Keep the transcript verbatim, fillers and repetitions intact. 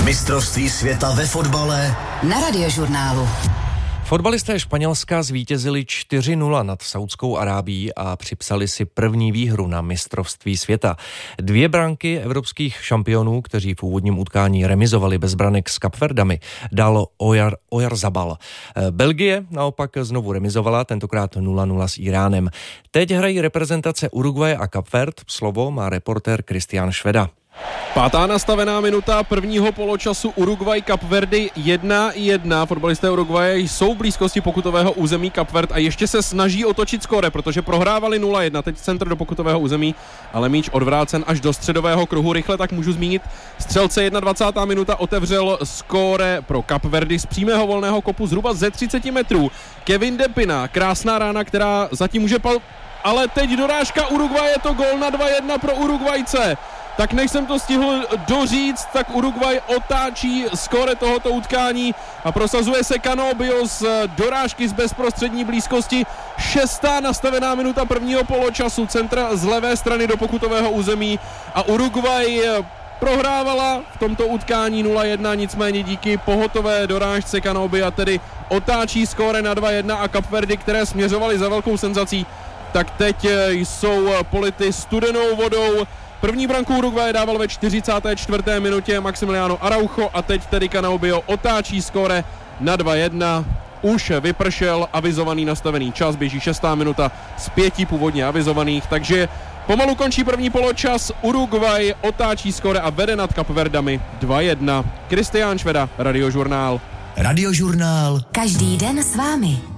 Mistrovství světa ve fotbale na Radiožurnálu. Fotbalisté Španělska zvítězili čtyři nula nad Saudskou Arábií a připsali si první výhru na mistrovství světa. Dvě branky evropských šampionů, kteří v úvodním utkání remizovali bez branek s Kapverdami, dal Ojar, Oyarzabal. Belgie naopak znovu remizovala, tentokrát nula nula s Iránem. Teď hrají reprezentace Uruguaye a Kapverd. Slovo má reportér Kristián Šveda. Pátá nastavená minuta prvního poločasu Uruguay Kapverdy jedna jedna. Fotbalisté Uruguaye jsou v blízkosti pokutového území Kapverd a ještě se snaží otočit skóre, protože prohrávali nula jedna. Teď centr do pokutového území, ale míč odvrácen až do středového kruhu. Rychle tak můžu zmínit. Střelce dvacátá první minuta otevřel skóre pro Kapverdy z přímého volného kopu zhruba ze třicet metrů. Kevin De Pina, krásná rána, která zatím může pal... Ale teď dorážka Uruguaye, je to gól na dva jedna pro Uruguayce. Tak než jsem to stihl doříct, tak Uruguay otáčí skóre tohoto utkání a prosazuje se Canobio z dorážky z bezprostřední blízkosti. Šestá nastavená minuta prvního poločasu, centr z levé strany do pokutového území a Uruguay prohrávala v tomto utkání nula jedna, nicméně díky pohotové dorážce Canobia tedy otáčí skóre na dva jedna a Kapverdy, které směřovaly za velkou senzací, tak teď jsou polity studenou vodou. První branku Uruguaye dával ve čtyřicáté čtvrté minutě Maximiliano Araujo a teď tedy Canobio otáčí skóre na dva jedna. Už vypršel avizovaný nastavený čas, běží šestá minuta z pěti původně avizovaných, takže pomalu končí první poločas. Uruguay otáčí skóre a vede nad Kapverdami dva jedna. Kristián Šveda, Radiožurnál. Radiožurnál. Každý den s vámi.